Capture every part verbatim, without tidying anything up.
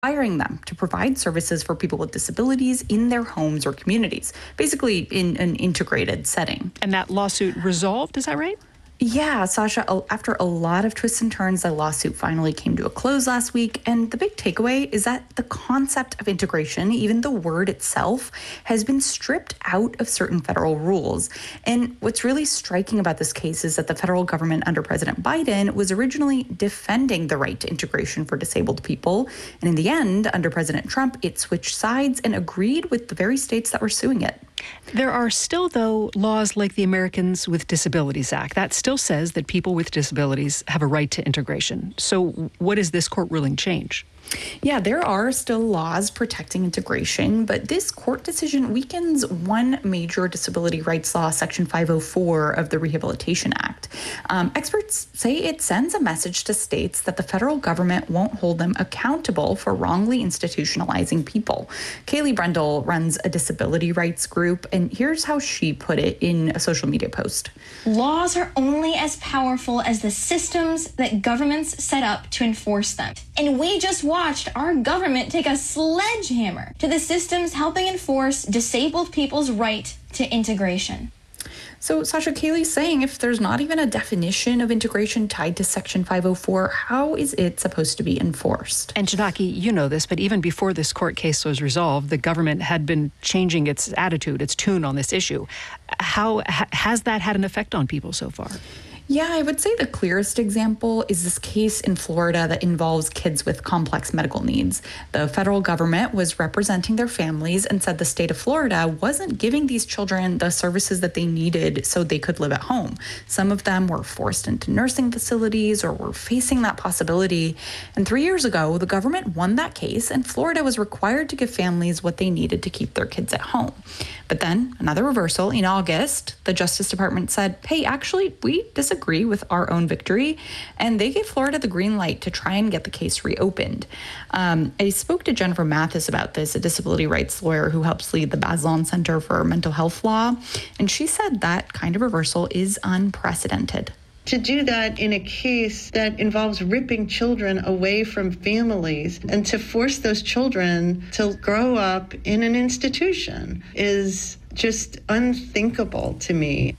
requiring them to provide services for people with disabilities in their homes or communities, basically in an integrated setting. And that lawsuit resolved, is that right? Yeah, Sasha, after a lot of twists and turns, the lawsuit finally came to a close last week. And the big takeaway is that the concept of integration, even the word itself, has been stripped out of certain federal rules. And what's really striking about this case is that the federal government under President Biden was originally defending the right to integration for disabled people. And in the end, under President Trump, it switched sides and agreed with the very states that were suing it. There are still, though, laws like the Americans with Disabilities Act. That still says that people with disabilities have a right to integration. So what does this court ruling change? Yeah, there are still laws protecting integration, but this court decision weakens one major disability rights law, Section five oh four of the Rehabilitation Act. Um, experts say it sends a message to states that the federal government won't hold them accountable for wrongly institutionalizing people. Kaylee Brendel runs a disability rights group, and here's how she put it in a social media post. Laws are only as powerful as the systems that governments set up to enforce them. And we just watched our government take a sledgehammer to the systems helping enforce disabled people's right to integration. So, Sasha, Kaylee's saying if there's not even a definition of integration tied to Section five oh four, how is it supposed to be enforced? And Janaki, you know this, but even before this court case was resolved, the government had been changing its attitude, its tune on this issue. How ha- has that had an effect on people so far? Yeah, I would say the clearest example is this case in Florida that involves kids with complex medical needs. The federal government was representing their families and said the state of Florida wasn't giving these children the services that they needed so they could live at home. Some of them were forced into nursing facilities or were facing that possibility. And three years ago, the government won that case, and Florida was required to give families what they needed to keep their kids at home. But then another reversal in August, the Justice Department said, hey, actually, we disagree with our own victory, and they gave Florida the green light to try and get the case reopened. Um, I spoke to Jennifer Mathis about this, a disability rights lawyer who helps lead the Bazelon Center for Mental Health Law, and she said that kind of reversal is unprecedented. To do that in a case that involves ripping children away from families and to force those children to grow up in an institution is just unthinkable to me.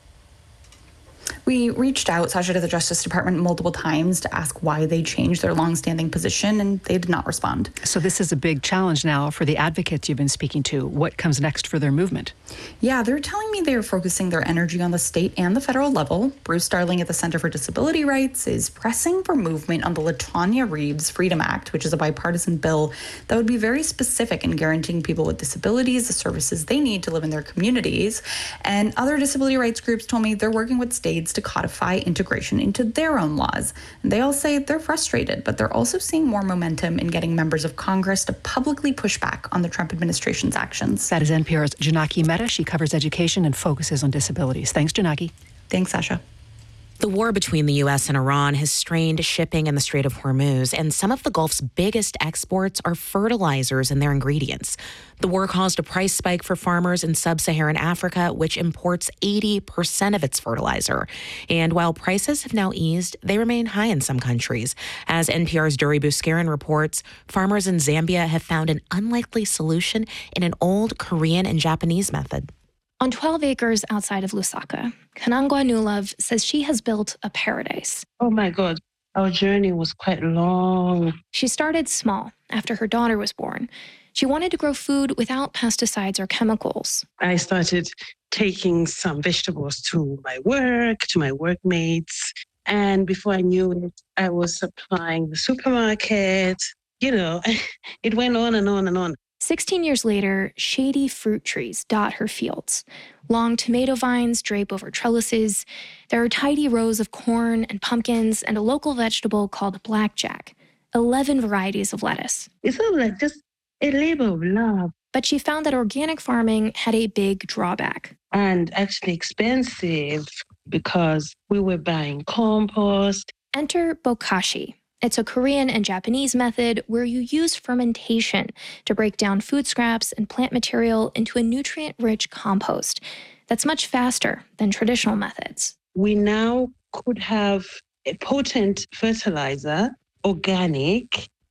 We reached out, Sasha, to the Justice Department multiple times to ask why they changed their longstanding position, and they did not respond. So this is a big challenge now for the advocates you've been speaking to. What comes next for their movement? Yeah, they're telling me they're focusing their energy on the state and the federal level. Bruce Starling at the Center for Disability Rights is pressing for movement on the LaTonya Reeves Freedom Act, which is a bipartisan bill that would be very specific in guaranteeing people with disabilities the services they need to live in their communities. And other disability rights groups told me they're working with states to codify integration into their own laws. And they all say they're frustrated, but they're also seeing more momentum in getting members of Congress to publicly push back on the Trump administration's actions. That is N P R's Janaki Mehta. She covers education and focuses on disabilities. Thanks, Janaki. Thanks, Sasha. The war between the U S and Iran has strained shipping in the Strait of Hormuz, and some of the Gulf's biggest exports are fertilizers and their ingredients. The war caused a price spike for farmers in sub-Saharan Africa, which imports eighty percent of its fertilizer. And while prices have now eased, they remain high in some countries. As N P R's Duri Buskaran reports, farmers in Zambia have found an unlikely solution in an old Korean and Japanese method. On twelve acres outside of Lusaka, Kanangwa Nulove says she has built a paradise. Oh my God, our journey was quite long. She started small after her daughter was born. She wanted to grow food without pesticides or chemicals. I started taking some vegetables to my work, to my workmates. And before I knew it, I was supplying the supermarket. You know, it went on and on and on. Sixteen years later, shady fruit trees dot her fields. Long tomato vines drape over trellises. There are tidy rows of corn and pumpkins and a local vegetable called blackjack. Eleven varieties of lettuce. It's sort of like just a labor of love. But she found that organic farming had a big drawback. And actually expensive because we were buying compost. Enter bokashi. It's a Korean and Japanese method where you use fermentation to break down food scraps and plant material into a nutrient-rich compost that's much faster than traditional methods. We now could have a potent fertilizer, organic,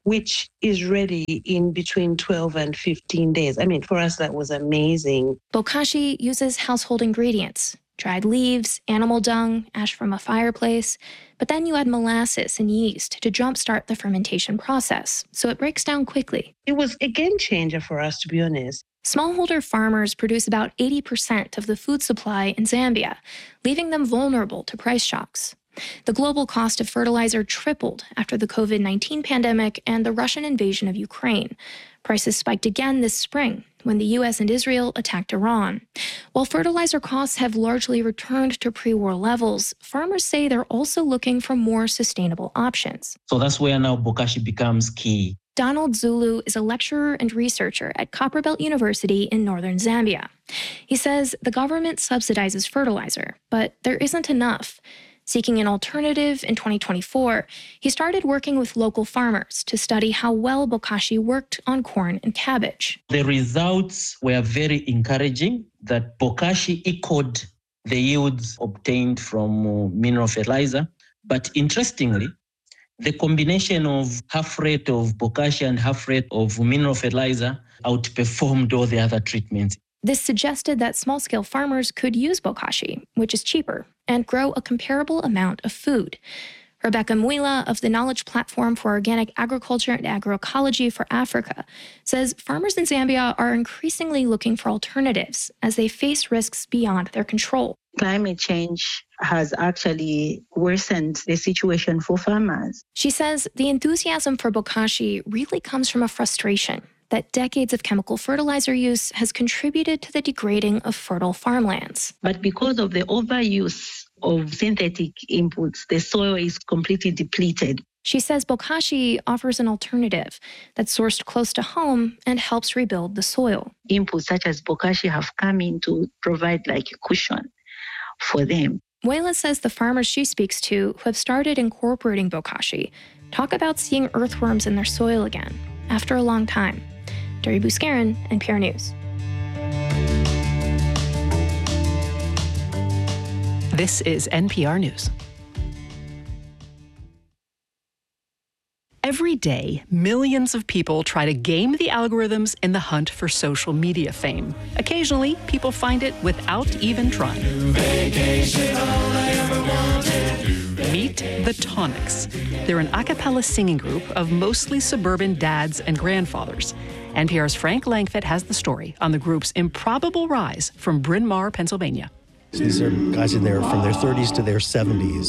which is ready in between twelve and fifteen days. I mean, for us, that was amazing. Bokashi uses household ingredients, dried leaves, animal dung, ash from a fireplace, but then you add molasses and yeast to jumpstart the fermentation process, so it breaks down quickly. It was a game changer for us, to be honest. Smallholder farmers produce about eighty percent of the food supply in Zambia, leaving them vulnerable to price shocks. The global cost of fertilizer tripled after the covid nineteen pandemic and the Russian invasion of Ukraine. Prices spiked again this spring when the U S and Israel attacked Iran. While fertilizer costs have largely returned to pre-war levels, farmers say they're also looking for more sustainable options. So that's where now Bokashi becomes key. Donald Zulu is a lecturer and researcher at Copperbelt University in northern Zambia. He says the government subsidizes fertilizer, but there isn't enough. Seeking an alternative in twenty twenty-four, he started working with local farmers to study how well Bokashi worked on corn and cabbage. The results were very encouraging that Bokashi equaled the yields obtained from uh, mineral fertilizer. But interestingly, the combination of half rate of Bokashi and half rate of mineral fertilizer outperformed all the other treatments. This suggested that small-scale farmers could use Bokashi, which is cheaper, and grow a comparable amount of food. Rebecca Mwila of the Knowledge Platform for Organic Agriculture and Agroecology for Africa says farmers in Zambia are increasingly looking for alternatives as they face risks beyond their control. Climate change has actually worsened the situation for farmers. She says the enthusiasm for Bokashi really comes from a frustration that decades of chemical fertilizer use has contributed to the degrading of fertile farmlands. But because of the overuse of synthetic inputs, the soil is completely depleted. She says Bokashi offers an alternative that's sourced close to home and helps rebuild the soil. Inputs such as Bokashi have come in to provide like a cushion for them. Mwela says the farmers she speaks to who have started incorporating Bokashi talk about seeing earthworms in their soil again after a long time. Duri Buscarin, N P R News. This is N P R News. Every day, millions of people try to game the algorithms in the hunt for social media fame. Occasionally, people find it without even trying. Meet the Tonics. They're an a cappella singing group of mostly suburban dads and grandfathers. N P R's Frank Langfitt has the story on the group's improbable rise from Bryn Mawr, Pennsylvania. These are guys in there from their thirties to their seventies,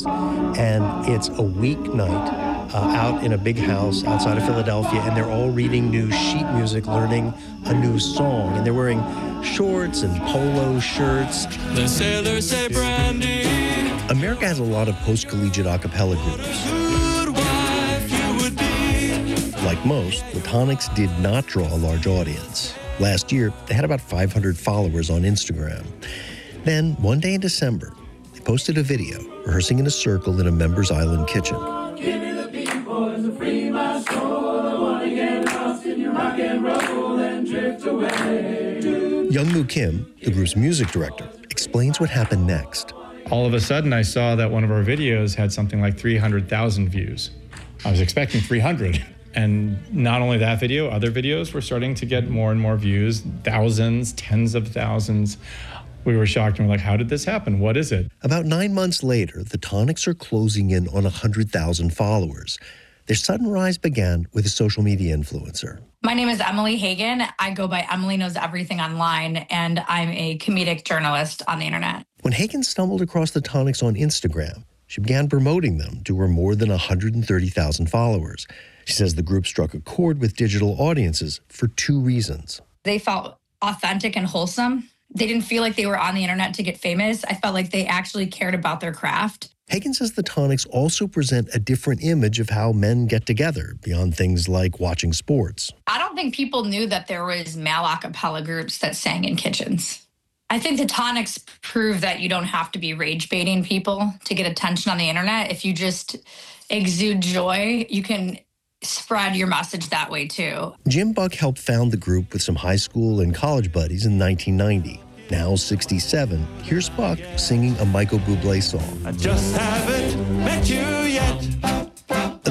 and it's a weeknight uh, out in a big house outside of Philadelphia, and they're all reading new sheet music, learning a new song, and they're wearing shorts and polo shirts. The sailors say brandy. America has a lot of post-collegiate a cappella groups. Good wife you would be. Like most, the Tonics did not draw a large audience. Last year, they had about five hundred followers on Instagram. Then, one day in December, they posted a video rehearsing in a circle in a Members Island kitchen. Give me the beat, boys, to free my soul. I want to get lost in your rock and roll and drift away. Youngmoo Kim, the group's music director, explains what happened next. All of a sudden, I saw that one of our videos had something like three hundred thousand views. I was expecting three hundred. And not only that video, other videos were starting to get more and more views, thousands, tens of thousands. We were shocked and we're like, how did this happen? What is it? About nine months later, the Tonics are closing in on one hundred thousand followers. Their sudden rise began with a social media influencer. My name is Emily Hagan. I go by Emily Knows Everything online, and I'm a comedic journalist on the internet. When Hagan stumbled across the Tonics on Instagram, she began promoting them to her more than one hundred thirty thousand followers. She says the group struck a chord with digital audiences for two reasons. They felt authentic and wholesome. They didn't feel like they were on the internet to get famous. I felt like they actually cared about their craft. Hagan says the Tonics also present a different image of how men get together, beyond things like watching sports. I don't think people knew that there was male a cappella groups that sang in kitchens. I think the Tonics prove that you don't have to be rage baiting people to get attention on the internet. If you just exude joy, you can spread your message that way too. Jim Buck helped found the group with some high school and college buddies in nineteen ninety. Now sixty-seven, here's Buck singing a Michael Bublé song. I just haven't met you yet. The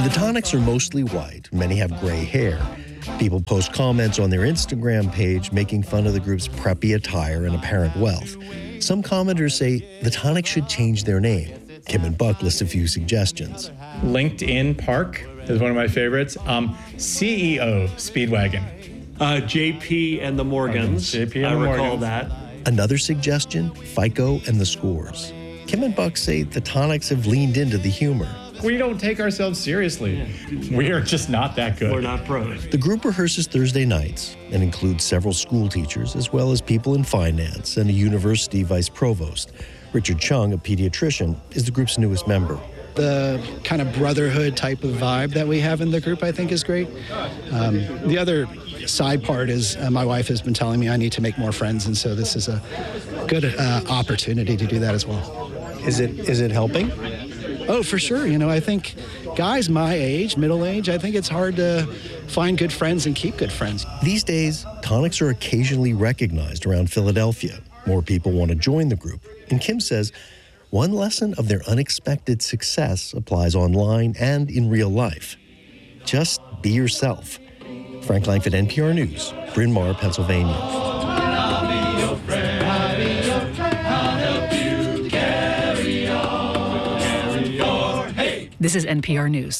The Tonics are mostly white. Many have gray hair. People post comments on their Instagram page making fun of the group's preppy attire and apparent wealth. Some commenters say the Tonics should change their name. Kim and Buck list a few suggestions. LinkedIn Park is one of my favorites. Um, C E O Speedwagon. Uh, J P and the Morgans. J P and I the recall Morgans. that. Another suggestion, FICO and the Scores. Kim and Buck say the Tonics have leaned into the humor. We don't take ourselves seriously. We are just not that good. We're not pros. The group rehearses Thursday nights and includes several school teachers as well as people in finance and a university vice provost. Richard Chung, a pediatrician, is the group's newest member. The kind of brotherhood type of vibe that we have in the group, I think, is great. Um, the other side part is uh, my wife has been telling me I need to make more friends, and so this is a good uh, opportunity to do that as well. Is it is it helping? Oh, for sure. You know, I think guys my age, middle age, I think it's hard to find good friends and keep good friends. These days, Tonics are occasionally recognized around Philadelphia. More people want to join the group. And Kim says one lesson of their unexpected success applies online and in real life. Just be yourself. Frank Langford, N P R News, Bryn Mawr, Pennsylvania. This is N P R News.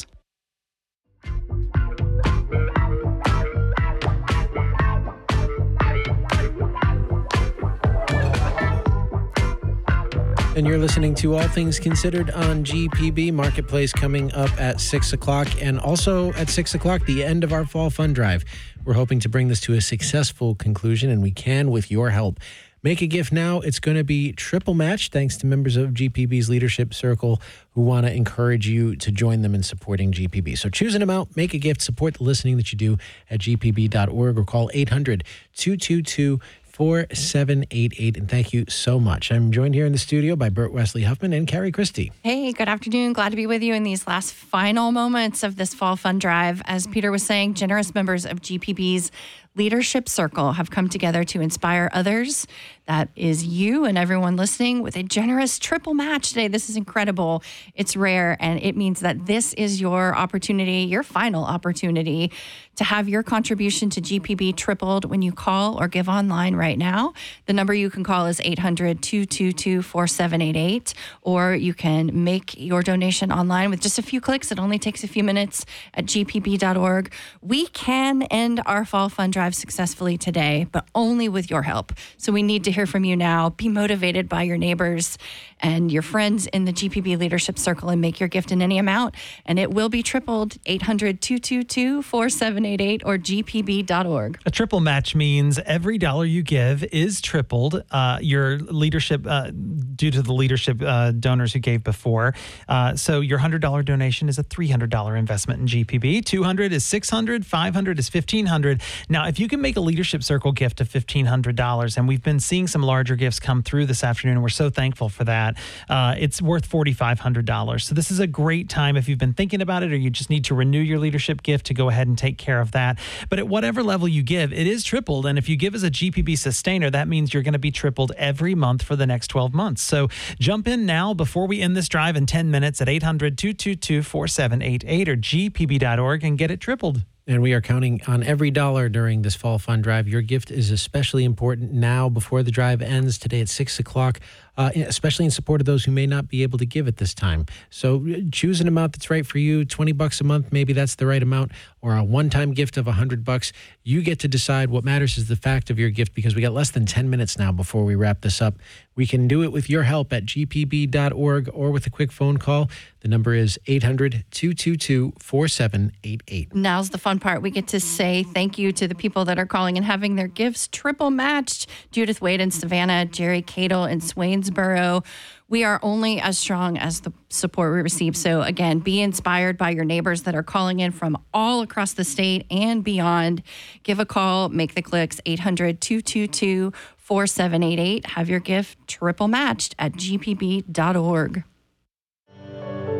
And you're listening to All Things Considered on G P B Marketplace, coming up at six o'clock. And also at six o'clock, the end of our Fall Fund Drive. We're hoping to bring this to a successful conclusion, and we can with your help. Make a gift now. It's going to be triple matched thanks to members of G P B's Leadership Circle who want to encourage you to join them in supporting G P B. So choose an amount, make a gift, support the listening that you do at G P B dot org or call eight hundred, two two two, four seven eight eight. And thank you so much. I'm joined here in the studio by Bert Wesley Huffman and Carrie Christie. Hey, good afternoon. Glad to be with you in these last final moments of this Fall Fund Drive. As Peter was saying, generous members of G P B's Leadership Circle have come together to inspire others. That is you and everyone listening with a generous triple match today. This is incredible. It's rare, and it means that this is your opportunity, your final opportunity to have your contribution to G P B tripled when you call or give online right now. The number you can call is eight hundred, two two two, four seven eight eight, or you can make your donation online with just a few clicks. It only takes a few minutes at G P B dot org. We can end our Fall Fund Drive successfully today, but only with your help. So we need to hear from you now. Be motivated by your neighbors and your friends in the G P B Leadership Circle and make your gift in any amount, and it will be tripled. eight hundred, two two two, four seven eight eight or G P B dot org. A triple match means every dollar you give is tripled. Uh, your leadership, uh, due to the leadership uh, donors who gave before. Uh, so your one hundred dollars donation is a three hundred dollars investment in G P B. two hundred dollars is six hundred dollars, five hundred dollars is fifteen hundred dollars. Now, if you can make a Leadership Circle gift of fifteen hundred dollars, and we've been seeing some larger gifts come through this afternoon, and we're so thankful for that. Uh, it's worth four thousand five hundred dollars. So this is a great time if you've been thinking about it, or you just need to renew your leadership gift, to go ahead and take care of that. But at whatever level you give, it is tripled. And if you give as a G P B sustainer, that means you're going to be tripled every month for the next twelve months. So jump in now before we end this drive in ten minutes at eight hundred, two two two, four seven eight eight or G P B dot org and get it tripled. And we are counting on every dollar during this Fall Fund Drive. Your gift is especially important now before the drive ends today at six o'clock, uh, especially in support of those who may not be able to give at this time. So choose an amount that's right for you. twenty bucks a month, maybe that's the right amount, or a one-time gift of one hundred bucks. You get to decide. What matters is the fact of your gift, because we got less than ten minutes now before we wrap this up. We can do it with your help at G P B dot org or with a quick phone call. The number is eight hundred, two two two, four seven eight eight. Now's the fun part. We get to say thank you to the people that are calling and having their gifts triple matched. Judith Wade in Savannah, Jerry Cadle in Swainsboro. We are only as strong as the support we receive. So again, be inspired by your neighbors that are calling in from all across the state and beyond. Give a call, make the clicks, eight hundred, two two two, four seven eight eight. Have your gift triple matched at G P B dot org.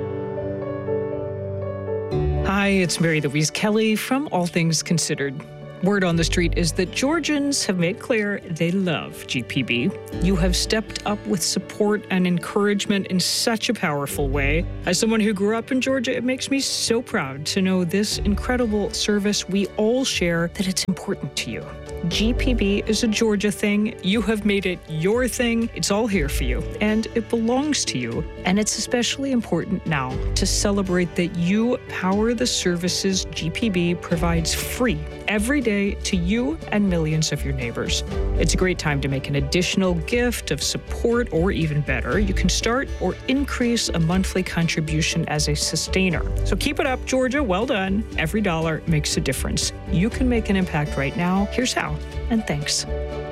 Hi, it's Mary Louise Kelly from All Things Considered. Word on the street is that Georgians have made clear they love G P B. You have stepped up with support and encouragement in such a powerful way. As someone who grew up in Georgia, it makes me so proud to know this incredible service we all share, that it's important to you. G P B is a Georgia thing. You have made it your thing. It's all here for you, and it belongs to you. And it's especially important now to celebrate that you power the services G P B provides free every day to you and millions of your neighbors. It's a great time to make an additional gift of support, or even better, you can start or increase a monthly contribution as a sustainer. So keep it up, Georgia. Well done. Every dollar makes a difference. You can make an impact right now. Here's how. And thanks.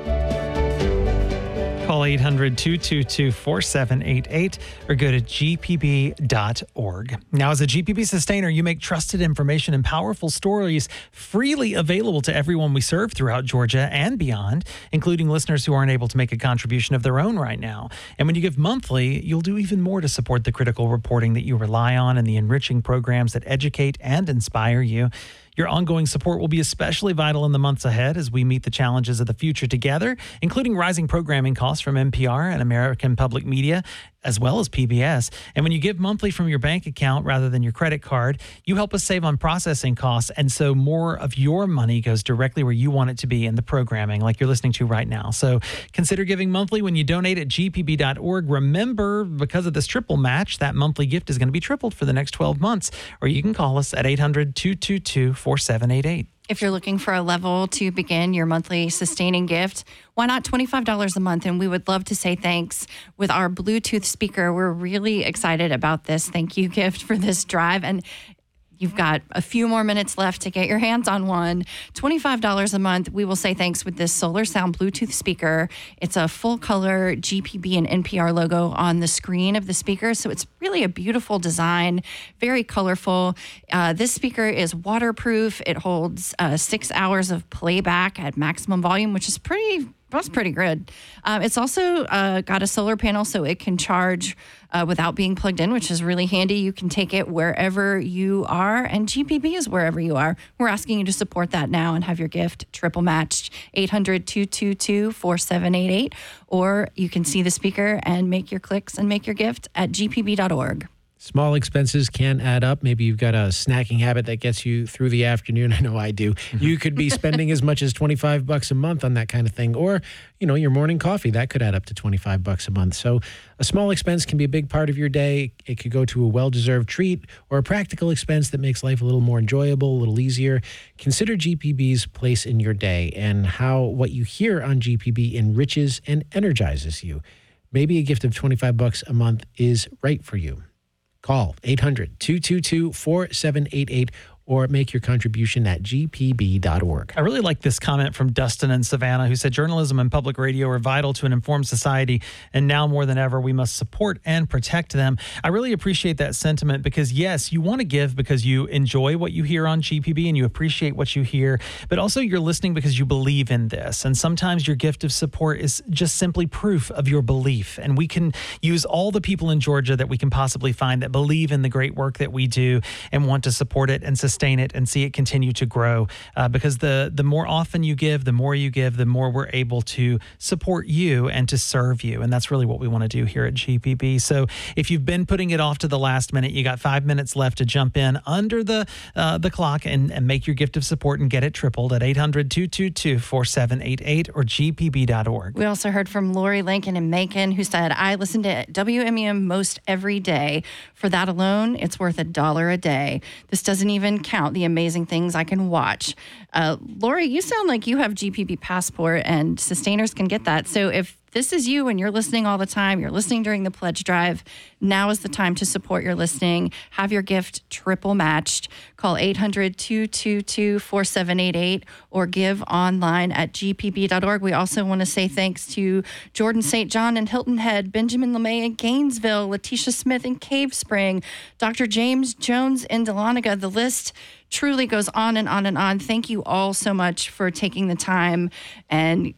Call eight hundred, two two two, four seven eight eight or go to G P B dot org. Now, as a G P B sustainer, you make trusted information and powerful stories freely available to everyone we serve throughout Georgia and beyond, including listeners who aren't able to make a contribution of their own right now. And when you give monthly, you'll do even more to support the critical reporting that you rely on and the enriching programs that educate and inspire you. Your ongoing support will be especially vital in the months ahead as we meet the challenges of the future together, including rising programming costs from N P R and American Public Media, as well as P B S. And when you give monthly from your bank account rather than your credit card, you help us save on processing costs, and so more of your money goes directly where you want it to be in the programming, like you're listening to right now. So consider giving monthly when you donate at G P B dot org. Remember, because of this triple match, that monthly gift is going to be tripled for the next twelve months. Or you can call us at eight hundred, two two two, four seven eight eight. If you're looking for a level to begin your monthly sustaining gift, why not twenty-five dollars a month? And we would love to say thanks with our Bluetooth speaker. We're really excited about this thank you gift for this drive. And you've got a few more minutes left to get your hands on one. twenty-five dollars a month. We will say thanks with this Solar Sound Bluetooth speaker. It's a full color G P B and N P R logo on the screen of the speaker. So it's really a beautiful design, very colorful. Uh, this speaker is waterproof. It holds uh, six hours of playback at maximum volume, which is pretty That's pretty good. Um, it's also uh, got a solar panel so it can charge uh, without being plugged in, which is really handy. You can take it wherever you are, and G P B is wherever you are. We're asking you to support that now and have your gift triple matched. eight hundred, two two two, four seven eight eight, or you can see the speaker and make your clicks and make your gift at G P B dot org. Small expenses can add up. Maybe you've got a snacking habit that gets you through the afternoon. I know I do. You could be spending as much as twenty-five bucks a month on that kind of thing. Or, you know, your morning coffee, that could add up to twenty-five bucks a month. So a small expense can be a big part of your day. It could go to a well-deserved treat or a practical expense that makes life a little more enjoyable, a little easier. Consider G P B's place in your day and how what you hear on G P B enriches and energizes you. Maybe a gift of twenty-five bucks a month is right for you. Call eight hundred, two two two, four seven eight eight or make your contribution at G P B dot org. I really like this comment from Dustin in Savannah, who said journalism and public radio are vital to an informed society, and now more than ever, we must support and protect them. I really appreciate that sentiment because, yes, you want to give because you enjoy what you hear on G P B and you appreciate what you hear, but also you're listening because you believe in this. And sometimes your gift of support is just simply proof of your belief. And we can use all the people in Georgia that we can possibly find that believe in the great work that we do and want to support it and sustain sustain it and see it continue to grow uh, because the the more often you give, the more you give, the more we're able to support you and to serve you. And that's really what we want to do here at G P B. So if you've been putting it off to the last minute, you got five minutes left to jump in under the uh, the clock and, and make your gift of support and get it tripled at eight hundred, two two two, four seven eight eight or G P B dot org. We also heard from Lori Lincoln in Macon, who said, I listen to W M E M most every day. For that alone, it's worth a dollar a day. This doesn't even count the amazing things I can watch. Uh, Lori, you sound like you have G P B Passport, and sustainers can get that. So if this is you and you're listening all the time, you're listening during the pledge drive, now is the time to support your listening. Have your gift triple matched. Call eight hundred, two two two, four seven eight eight or give online at G P B dot org. We also want to say thanks to Jordan Saint John in Hilton Head, Benjamin LeMay in Gainesville, Letitia Smith in Cave Spring, Doctor James Jones in Dahlonega. The list truly goes on and on and on. Thank you all so much for taking the time and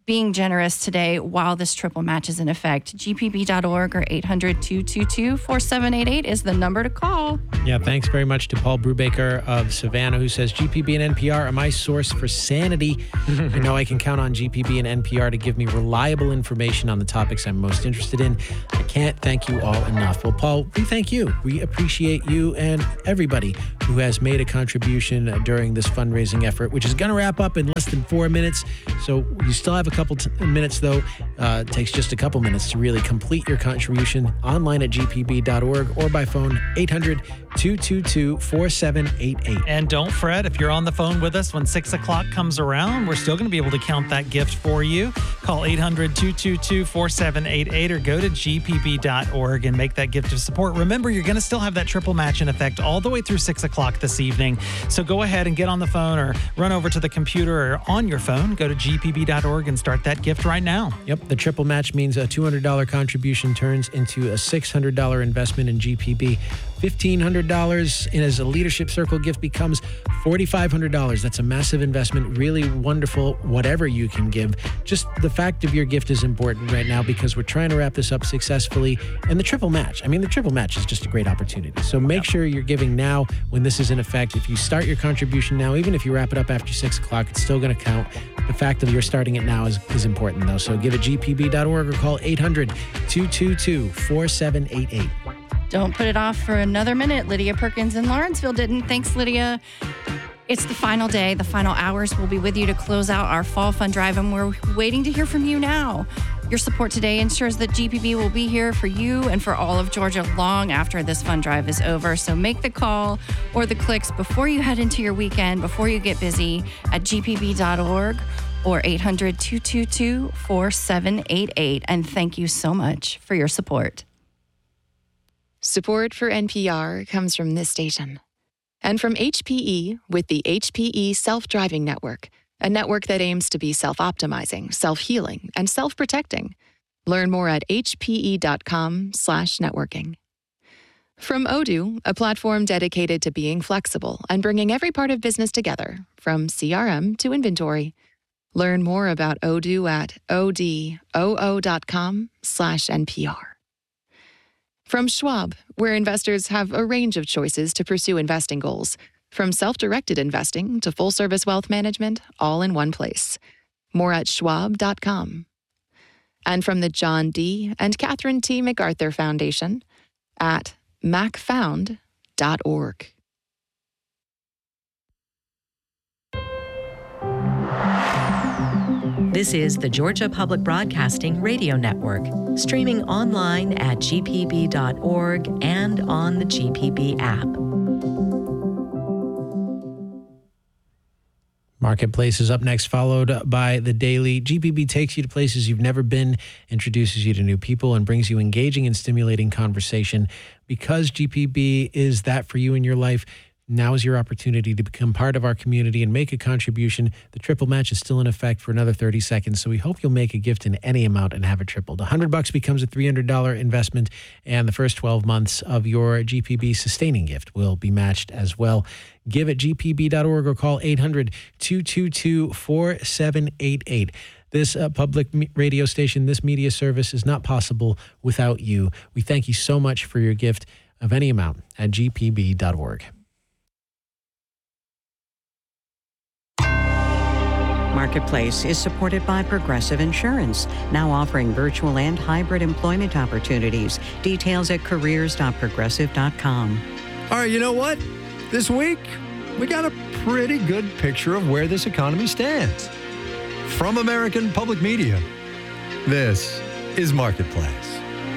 being generous today while this triple match is in effect. G P B dot org or eight hundred, two two two, four seven eight eight is the number to call. Yeah, thanks very much to Paul Brubaker of Savannah, who says G P B and N P R are my source for sanity. I know I can count on G P B and N P R to give me reliable information on the topics I'm most interested in. I can't thank you all enough. Well, Paul, we thank you. We appreciate you and everybody who has made a contribution during this fundraising effort, which is going to wrap up in less than four minutes. So you still have a couple t- minutes, though. Uh, it takes just a couple minutes to really complete your contribution online at G P B dot org or by phone eight hundred, two two two, four seven eight eight. And don't fret, if you're on the phone with us when six o'clock comes around, we're still going to be able to count that gift for you. Call eight hundred, two two two, four seven eight eight or go to G P B dot org and make that gift of support. Remember, you're going to still have that triple match in effect all the way through six o'clock this evening. So go ahead and get on the phone or run over to the computer or on your phone. Go to G P B dot org and start that gift right now. Yep, the triple match means a two hundred dollars contribution turns into a six hundred dollars investment in G P B. fifteen hundred dollars as a Leadership Circle gift becomes four thousand five hundred dollars. That's a massive investment, really wonderful, whatever you can give. Just the fact of your gift is important right now because we're trying to wrap this up successfully. And the triple match, I mean, the triple match is just a great opportunity. So make sure you're giving now when this is in effect. If you start your contribution now, even if you wrap it up after six o'clock, it's still going to count. The fact that you're starting it now is, is important, though. So give it G P B dot org or call eight hundred, two two two, four seven eight eight. Don't put it off for another minute. Lydia Perkins in Lawrenceville didn't. Thanks, Lydia. It's the final day, the final hours. We'll be with you to close out our fall fund drive, and we're waiting to hear from you now. Your support today ensures that G P B will be here for you and for all of Georgia long after this fund drive is over. So make the call or the clicks before you head into your weekend, before you get busy at G P B dot org or eight hundred, two two two, four seven eight eight. And thank you so much for your support. Support for N P R comes from this station and from H P E with the H P E Self-Driving Network, a network that aims to be self-optimizing, self-healing, and self-protecting. Learn more at H P E dot com slash networking. From Odoo, a platform dedicated to being flexible and bringing every part of business together, from C R M to inventory. Learn more about Odoo at odoo dot com slash N P R. From Schwab, where investors have a range of choices to pursue investing goals, from self-directed investing to full-service wealth management, all in one place. More at schwab dot com. And from the John D. and Catherine T. MacArthur Foundation at mac found dot org. This is the Georgia Public Broadcasting Radio Network, streaming online at G P B dot org and on the G P B app. Marketplace is up next, followed by The Daily. G P B takes you to places you've never been, introduces you to new people, and brings you engaging and stimulating conversation. Because G P B is that for you in your life, now is your opportunity to become part of our community and make a contribution. The triple match is still in effect for another thirty seconds, so we hope you'll make a gift in any amount and have it tripled. one hundred bucks becomes a three hundred dollars investment, and the first twelve months of your G P B sustaining gift will be matched as well. Give at G P B dot org or call eight hundred, two two two, four seven eight eight. This uh, public me- radio station, this media service is not possible without you. We thank you so much for your gift of any amount at G P B dot org. Marketplace is supported by Progressive Insurance, now offering virtual and hybrid employment opportunities. Details at careers dot progressive dot com. All right, you know what? This week, we got a pretty good picture of where this economy stands. From American Public Media, this is Marketplace.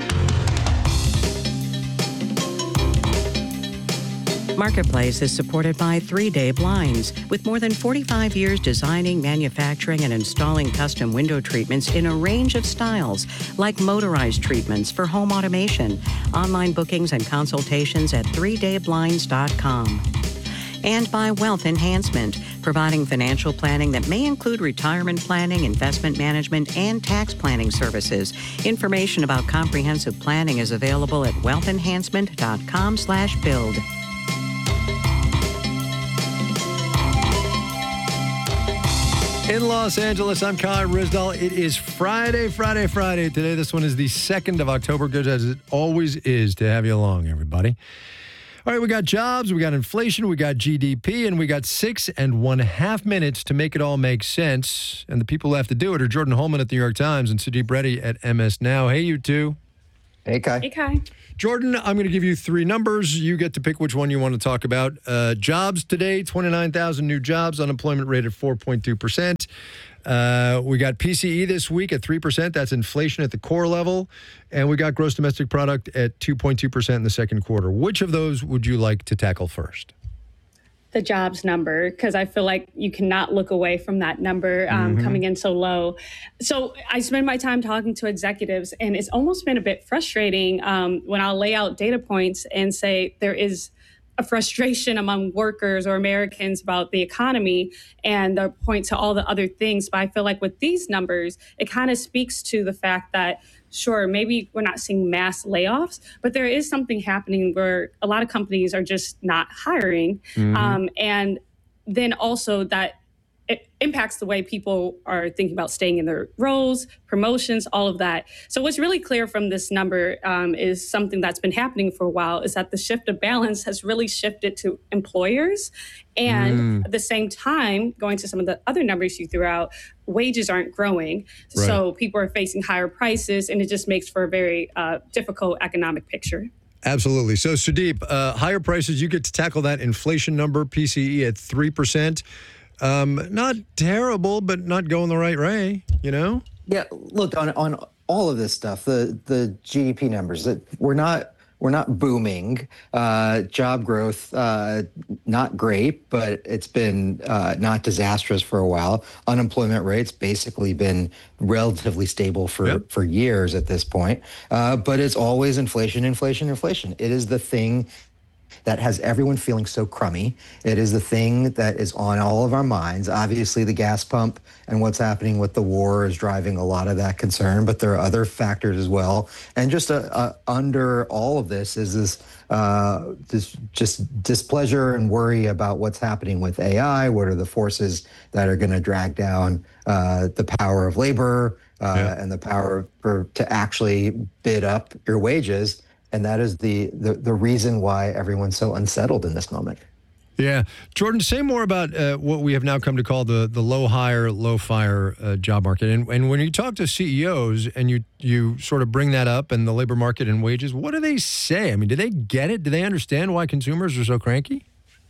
Marketplace is supported by Three Day Blinds. With more than forty-five years designing, manufacturing, and installing custom window treatments in a range of styles, like motorized treatments for home automation. Online bookings and consultations at three day blinds dot com. And by Wealth Enhancement, providing financial planning that may include retirement planning, investment management, and tax planning services. Information about comprehensive planning is available at wealth enhancement dot com slash build. In Los Angeles, I'm Kai Ryssdal. It is Friday, Friday, Friday. Today, this one is the second of October. Good as it always is to have you along, everybody. All right, we got jobs, we got inflation, we got G D P, and we got six and one half minutes to make it all make sense. And the people who have to do it are Jordan Holman at the New York Times and Sudeep Reddy at M S Now. Hey, you two. Hey, Kai. Hey, Kai. Jordan, I'm going to give you three numbers. You get to pick which one you want to talk about. Uh, jobs today, twenty-nine thousand new jobs, unemployment rate at four point two percent. Uh, we got P C E this week at three percent. That's inflation at the core level. And we got gross domestic product at two point two percent in the second quarter. Which of those would you like to tackle first? The jobs number, because I feel like you cannot look away from that number um, Mhm. coming in so low. So I spend my time talking to executives, and it's almost been a bit frustrating um, when I'll lay out data points and say there is a frustration among workers or Americans about the economy, and they'll point to all the other things. But I feel like with these numbers, it kind of speaks to the fact that, sure, maybe we're not seeing mass layoffs, but there is something happening where a lot of companies are just not hiring. Mhm. Um, and then also that it impacts the way people are thinking about staying in their roles, promotions, all of that. So what's really clear from this number um, is something that's been happening for a while, is that the shift of balance has really shifted to employers. And Mm. at the same time, going to some of the other numbers you threw out, wages aren't growing. So people are facing higher prices, and it just makes for a very uh, difficult economic picture. Absolutely. So, Sudeep, uh, higher prices, you get to tackle that inflation number, P C E at three percent. Um, not terrible, but not going the right way, you know? Yeah, look, on on all of this stuff, the the G D P numbers, that we're not we're not booming. Uh, job growth, uh, not great, but it's been uh, not disastrous for a while. Unemployment rate's basically been relatively stable for for years at this point. Uh, but it's always inflation, inflation, inflation. It is the thing that has everyone feeling so crummy. It is the thing that is on all of our minds. Obviously, the gas pump and what's happening with the war is driving a lot of that concern, but there are other factors as well. And just uh, uh, under all of this is this, uh, this just displeasure and worry about what's happening with A I. What are the forces that are going to drag down uh, the power of labor uh, Yeah. and the power for to actually bid up your wages? And that is the, the the reason why everyone's so unsettled in this moment. Yeah. Jordan, say more about uh, what we have now come to call the the low hire, low fire uh, job market. And and when you talk to C E Os and you you sort of bring that up and the labor market and wages, what do they say? I mean, do they get it? Do they understand why consumers are so cranky?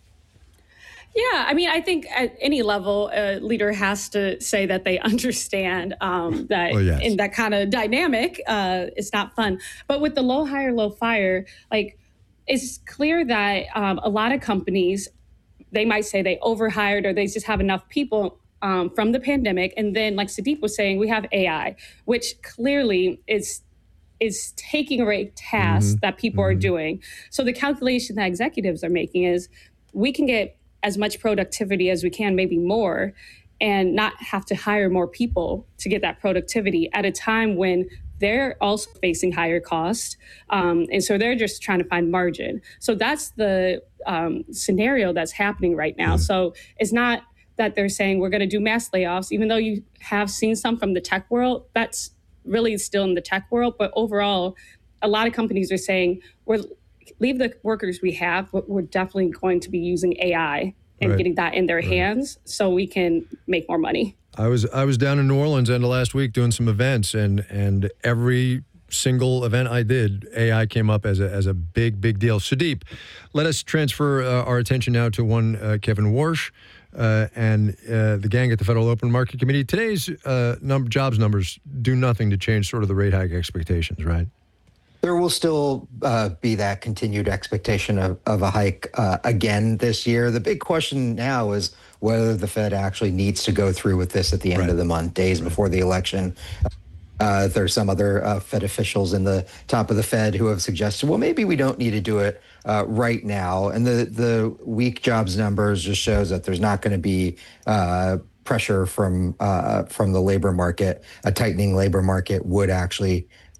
Yeah, I mean, I think at any level, a leader has to say that they understand um, that Well, yes. in that kind of dynamic, uh, it's not fun. But with the low hire, low fire, like it's clear that um, a lot of companies, they might say they overhired or they just have enough people um, from the pandemic. And then, like Sudeep was saying, we have A I, which clearly is is taking away tasks Mhm. that people are doing. So the calculation that executives are making is we can get as much productivity as we can, maybe more, and not have to hire more people to get that productivity at a time when they're also facing higher costs. Um, and so they're just trying to find margin. So that's the um, scenario that's happening right now. So it's not that they're saying we're going to do mass layoffs, even though you have seen some from the tech world. That's really still in the tech world. But overall, a lot of companies are saying we're leave the workers we have, but we're definitely going to be using A I and Right. getting that in their hands so we can make more money. I was I was down in New Orleans end of last week doing some events, and and every single event I did, A I came up as a as a big big deal. Sudeep, let us transfer uh, our attention now to one uh, Kevin Warsh uh, and uh, the gang at the Federal Open Market Committee. Today's uh, num- jobs numbers do nothing to change sort of the rate hike expectations, right? There will still uh, be that continued expectation of, of a hike uh, again this year. The big question now is whether the Fed actually needs to go through with this at the end of the month, days before the election. Uh, there's some other uh, Fed officials in the top of the Fed who have suggested, well, maybe we don't need to do it uh, right now. And the, the weak jobs numbers just shows that there's not going to be uh, pressure from uh, from the labor market. A tightening labor market would actually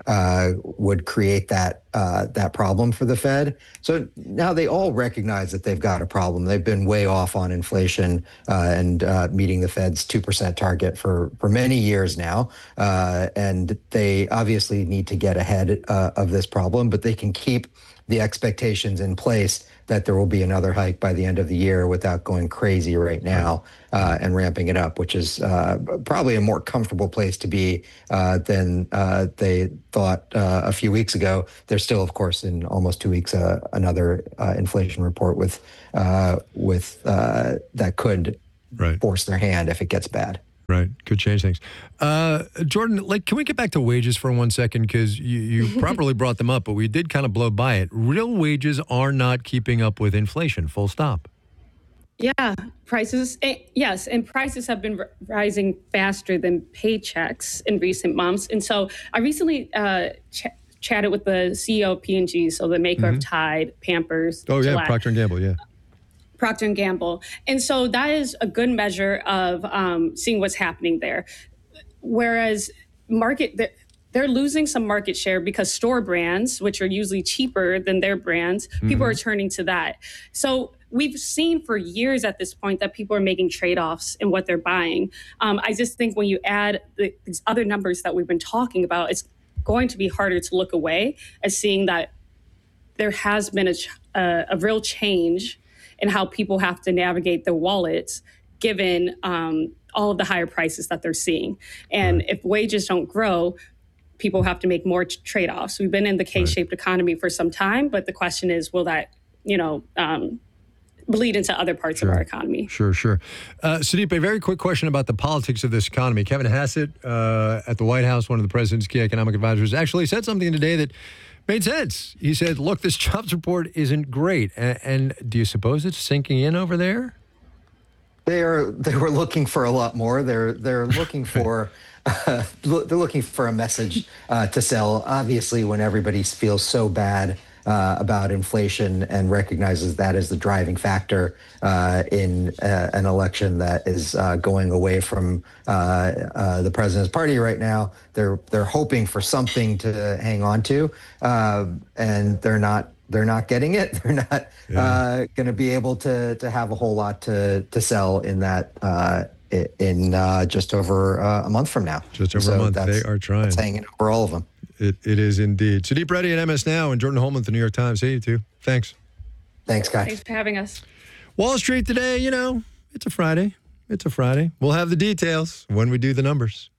uh, would create that uh, that problem for the Fed. So now they all recognize that they've got a problem. They've been way off on inflation uh, and uh, meeting the Fed's two percent target for, for many years now. Uh, and they obviously need to get ahead uh, of this problem, but they can keep the expectations in place that there will be another hike by the end of the year without going crazy right now uh, and ramping it up, which is uh, probably a more comfortable place to be uh, than uh, they thought uh, a few weeks ago. There's still, of course, in almost two weeks, uh, another uh, inflation report with uh, with uh, that could right. force their hand if it gets bad. Right. Could change things. Uh, Jordan, like, can we get back to wages for one second? Because you, you properly brought them up, but we did kind of blow by it. Real wages are not keeping up with inflation, full stop. Yeah, prices, eh, yes, and prices have been r- rising faster than paychecks in recent months. And so I recently uh, ch- chatted with the C E O of P and G, so the maker Mm-hmm. of Tide, Pampers, Oh, yeah, Gillette. Procter and Gamble, yeah. Procter and Gamble. And so that is a good measure of um, seeing what's happening there. Whereas market, they're losing some market share because store brands, which are usually cheaper than their brands, mm-hmm. people are turning to that. So we've seen for years at this point that people are making trade-offs in what they're buying. Um, I just think when you add the, these other numbers that we've been talking about, it's going to be harder to look away as seeing that there has been a, a, a real change in how people have to navigate their wallets, given um, all of the higher prices that they're seeing. And right. if wages don't grow, people have to make more t- trade-offs. We've been in the K-shaped right. economy for some time, but the question is, will that, you know, um, bleed into other parts sure. of our economy? Sure, sure. Uh, Sudeep, a very quick question about the politics of this economy. Kevin Hassett uh, at the White House, one of the president's key economic advisors, actually said something today that made sense. He said, look, this jobs report isn't great. And, and do you suppose it's sinking in over there? They are. They were looking for a lot more. They're they're looking for uh, they're looking for a message uh, to sell. Obviously, when everybody feels so bad uh, about inflation and recognizes that as the driving factor uh, in uh, an election that is uh, going away from uh, uh, the president's party right now, they're they're hoping for something to hang on to, uh, and they're not. They're not getting it. They're not yeah. uh, going to be able to to have a whole lot to to sell in that uh, in uh, just over uh, a month from now. Just over so a month. They are trying. That's hanging over all of them. It it is indeed. Sudeep Reddy at M S Now and Jordan Holman at the New York Times. Hey, you two. Thanks. Thanks, guys. Thanks for having us. Wall Street today. You know, it's a Friday. It's a Friday. We'll have the details when we do the numbers.